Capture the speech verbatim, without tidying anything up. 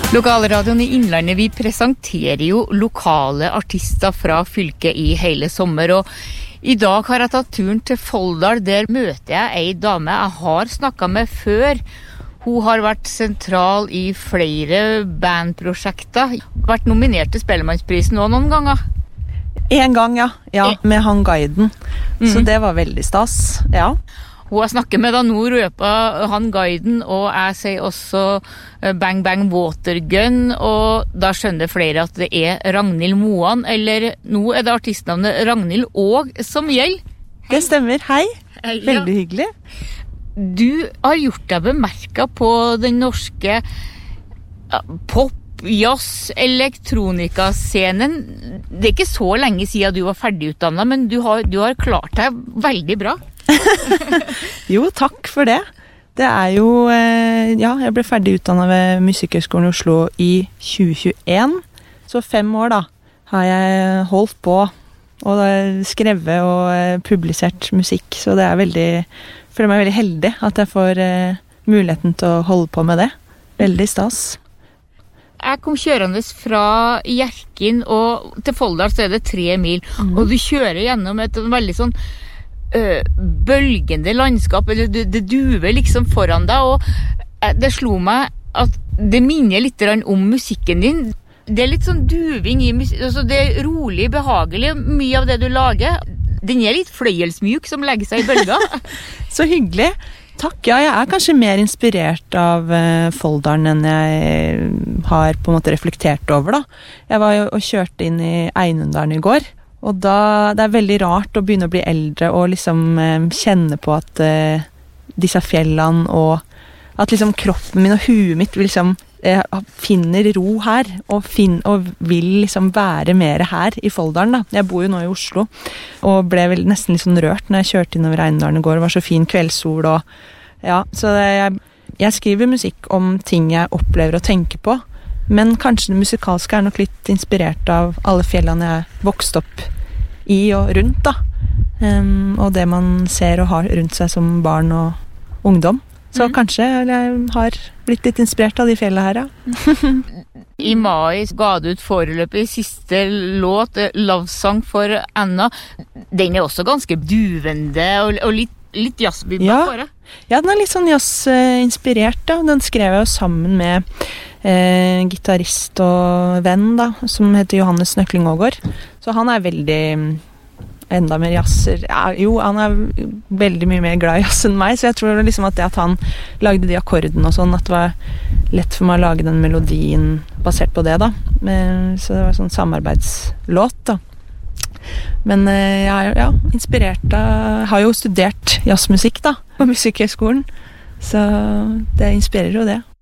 Lokalradioen i Innlandet, vi presenterer jo lokale artister fra fylket i hele sommer, og i dag har jeg tatt turen til Folldal. Der møter jeg ei dame jeg har snakket med før. Hun har vært sentral i flere bandprosjekter, vært nominert til Spellemannsprisen også noen ganger. En gang, ja. Ja, med han guiden. Mm. Så det var veldig stas, ja. Hun har snakket med da nå, røper han guiden, og jeg sier også Bang Bang Watergun, og da skjønner flere at det er Ragnhild Moan, eller nå er det artistnavnet Ragnhild Aag som gjelder. Det stemmer, hei. hei ja. Veldig hyggelig. Du har gjort deg bemerket på den norske pop, jazz, elektronikascenen. Det er ikke så lenge siden du var ferdigutdannet, men du har, du har klart deg veldig bra. Jo, takk for det. Det er jo, ja, jeg ble ferdig utdannet ved Musikkhøgskolen i Oslo i tjue tjueen. Så fem år da har jeg holdt på og skrevet og publisert musikk. Så det er veldig, jeg føler meg veldig heldig at jeg får muligheten til å holde på med det. Veldig stas. Jeg kom kjørende fra Hjerkinn, og til Folldal så er det tre mil. Mm. Og du kjører gjennom et veldig sånn bølgende landskap, eller det, det duver liksom foran deg, og det slo meg at det minner litt om musikken din. Det er litt sånn duving i musikk, altså det er rolig, behagelig, mye av det du lager. Den er litt fløyelsmjuk som legger seg i bølga. Så hyggelig. Takk, ja, jeg er kanskje mer inspirert av uh, Folldalen enn jeg har på en måte reflektert over da. Jeg var jo og kjørte inn i Einundalen i går, og da, det er veldig rart å begynne å bli eldre og liksom eh, kjenne på at eh, disse fjellene og at liksom kroppen min og huet mitt liksom eh, finner ro her og, fin, og vil liksom være mer her i Folldalen da. Jeg bor jo nå i Oslo og ble vel nesten litt sånn rørt når jeg kjørte innover Einundalen i går. Det var så fin kveldssol og ja, så det, jeg, jeg skriver musikk om ting jeg opplever og tenker på. Men kanskje det musikalske er nok litt inspirert av alle fjellene jeg vokste opp i og rundt da. Um, og det man ser og har rundt seg som barn og ungdom. Så mm. kanskje jeg har blitt litt inspirert av de fjellene her, ja. I mai ga du ut foreløpig siste låt, Love Song for Anna. Den er også ganske duvende og, og litt, litt jazzbibba ja. for det. Ja, den er litt sånn jazz-inspirert da. Den skrev jeg jo sammen med eh, gitarist og venn da, som heter Johannes Nøkling Aagaard. Så han er veldig enda mer jazzer. Ja, jo, han er veldig mye mer glad i jazz enn meg, så jeg tror liksom at det at han lagde de akkordene og sånn, at det var lett for meg å lage den melodien basert på det da. Så det var sånn samarbeidslåt da. Men jeg er ja, inspirert av, har jo studert jazzmusikk da, på Musikkhøgskolen, så det inspirerer jo det.